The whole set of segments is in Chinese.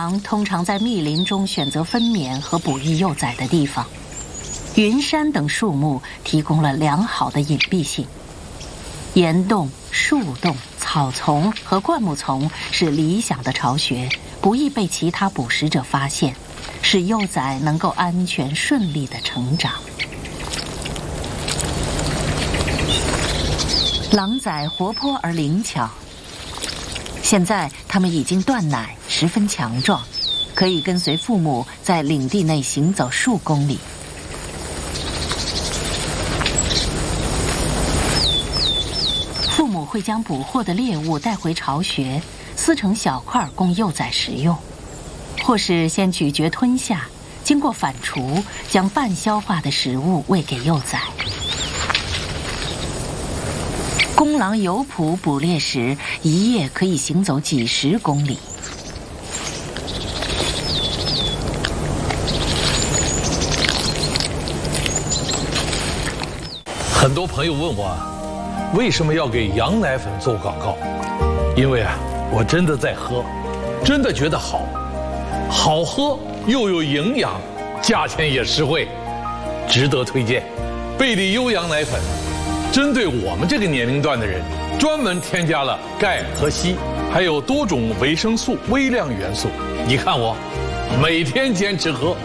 狼通常在密林中选择分娩和哺育幼崽的地方，云杉等树木提供了良好的隐蔽性。岩洞、树洞、草丛和灌木丛是理想的巢穴，不易被其他捕食者发现，使幼崽能够安全顺利地成长。狼崽活泼而灵巧，现在它们已经断奶，十分强壮，可以跟随父母在领地内行走数公里。父母会将捕获的猎物带回巢穴，撕成小块供幼崽食用，或是先咀嚼吞下，经过反刍，将半消化的食物喂给幼崽。公狼游捕捕猎时，一夜可以行走几十公里。 很多朋友问我，为什么要给羊奶粉做广告？因为我真的在喝，真的觉得好，好喝又有营养，价钱也实惠，值得推荐。贝利优羊奶粉针对我们这个年龄段的人，专门添加了钙和硒，还有多种维生素、微量元素。你看我，每天坚持喝。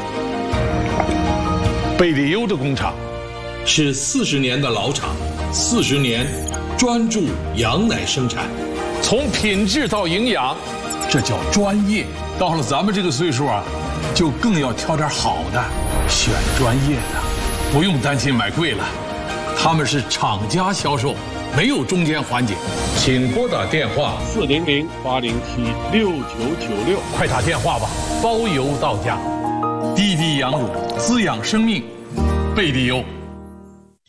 贝利优的工厂是40年的老厂，40年专注羊奶生产，从品质到营养，这叫专业。到了咱们这个岁数就更要挑点好的，选专业的，不用担心买贵了。他们是厂家销售，没有中间环节。请拨打电话400-807-6996，快打电话吧，包邮到家。滴滴羊乳滋养生命，贝利优。